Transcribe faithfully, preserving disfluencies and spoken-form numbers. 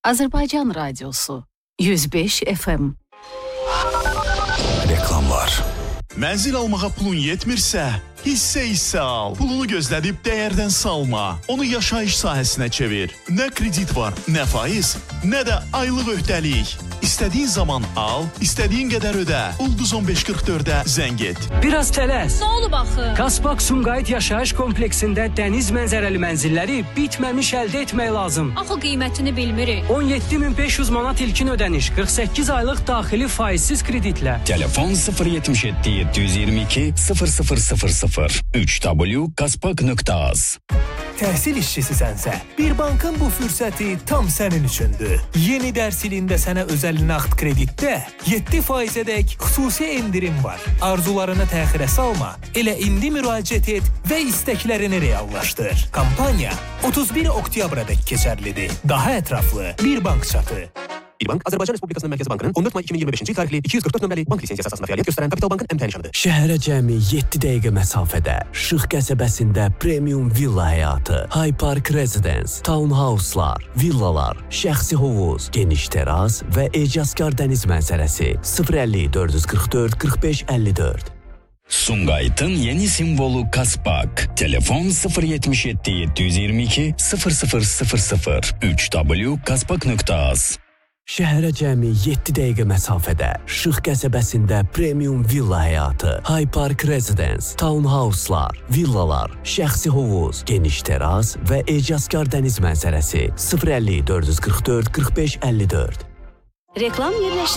Azərbaycan Radiosu yüz beş F M. Reklamlar. Mənzil almağa pulun yetmirsə, hissə-hissə al. Pulunu gözlədib dəyərdən salma. Onu yaşayış sahəsinə çevir. Nə kredit var, nə faiz, nə də aylıq öhdəlik. İstədiyin zaman al, istədiyin qədər ödə. Ulduz on beş qırx dördə zəng et. Biraz tələs. Nə olub axı? Kaspak Sumqayıt yaşayış kompleksində dəniz mənzərəli mənzilləri bitməmiş əldə etmək lazım. Axı qiymətini bilmirik. on yeddi min beş yüz manat ilkin ödəniş, qırx səkkiz aylıq daxili faizsiz kreditlə. Telefon sıfır yetmiş yeddi yeddi yüz iyirmi iki sıfır sıfır sıfır sıfır üç w kaspak nöqtə az. Təhsil işçisisənsə, bir bankın bu fürsəti tam sənin üçündür. Yeni dərs ilində sənə özəl nağd kreditdə yeddi faizədək xüsusi endirim var. Arzularını təxirə salma, elə indi müraciət et və istəklərini reallaşdır. Kampaniya otuz bir oktyabrədək keçərlidir. Daha ətraflı bir bank çatı. Bir bank Azərbaycan Respublikasının Mərkəzi Bankının on dörd may iki min iyirmi beşinci tarixli iki yüz qırx dörd nömrəli bank lisensiyası əsasında fəaliyyət göstərən Kapital Bankın əmtəə nişanıdır. Şəhərə cəmi yeddi dəqiqə məsafədə Şıx qəsəbəsində premium villa həyatı, High Park Residence, townhouse'lar, villalar, şəxsi hovuz, geniş teras və ecazkar dəniz mənzərəsi sıfır əlli dörd yüz qırx dörd qırx beş əlli dörd. Sumqayıtın yeni simvolu Kaspak. Telefon sıfır yetmiş yeddi yeddi yüz iyirmi iki sıfır sıfır sıfır sıfır üç w kaspak nöqtə az. Şəhərə cəmi yeddi dəqiqə məsafədə Şıx qəsəbəsində premium villa həyatı, High Park Residence, townhouse'lar, villalar, şəxsi hovuz, geniş teras və ecazkar dəniz mənzərəsi sıfır əlli dörd yüz qırx dörd qırx beş əlli dörd. Reklam yerləşir.